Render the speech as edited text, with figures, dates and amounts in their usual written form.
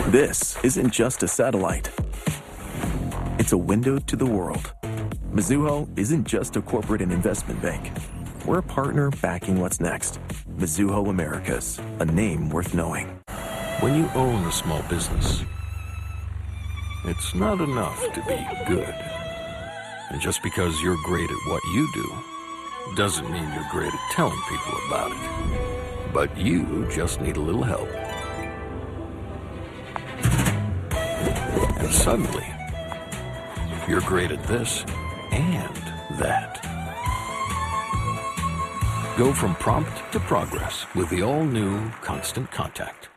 This isn't just a satellite. It's a window to the world. Mizuho isn't just a corporate and investment bank. We're a partner backing what's next. Mizuho Americas, a name worth knowing. When you own a small business, it's not enough to be good. And just because you're great at what you do, doesn't mean you're great at telling people about it. But you just need a little help. And suddenly, you're great at this and that. Go from prompt to progress with the all-new Constant Contact.